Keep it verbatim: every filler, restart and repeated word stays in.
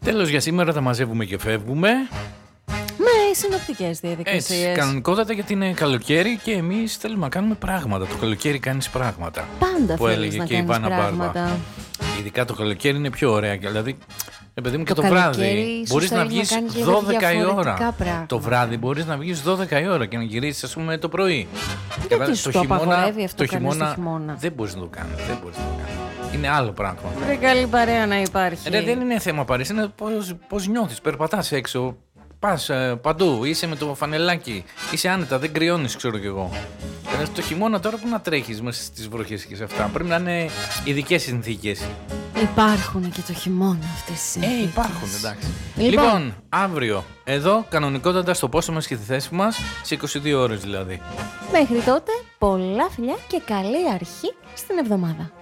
Τέλος για σήμερα, τα μαζεύουμε και φεύγουμε. Με συνοπτικές διαδικασίες. Έτσι, κανονικότατα γιατί είναι καλοκαίρι και εμείς θέλουμε να κάνουμε πράγματα. Το καλοκαίρι κάνεις πράγματα. Πάντα που θέλεις έλεγε να και η κάνεις Βάνα πράγματα. Μπάρμπα. Ειδικά το καλοκαίρι είναι πιο ωραία. Δηλαδή, παιδί μου, και Το το βράδυ καλοκαίρι μπορείς ίσως να θέλεις να βγεις κάνεις λίγο δώδεκα η ώρα. διαφορετικά πράγματα. Το βράδυ μπορείς να βγεις δώδεκα η ώρα και να γυρίσεις, ας πούμε, το πρωί. Γιατί σου το απαγορεύει αυτό το κανείς χειμώνα, το χειμώνα? δεν μπορείς να το κάνεις. Δεν μπορείς να το κάνεις. Είναι άλλο πράγμα. Βρε καλή παρέα να υπάρχει. Ρε, δεν είναι θέμα παρέας, είναι πώς, πώς νιώθεις. Περπατάς έξω, πας ε, παντού, είσαι με το φανελάκι, είσαι άνετα, δεν κρυώνεις, ξέρω κι εγώ. Ε, το χειμώνα τώρα που να τρέχεις μέσα στις βροχές και σε αυτά, πρέπει να είναι ειδικές συνθήκες. Υπάρχουν και το χειμώνα αυτές τις συνθήκες. Ε, υπάρχουν, εντάξει. Λοιπόν. Λοιπόν, αύριο, εδώ, κανονικότατα στο πόσο μας και τη θέση μας, σε είκοσι δύο ώρες δηλαδή. Μέχρι τότε, πολλά φιλιά και καλή αρχή στην εβδομάδα.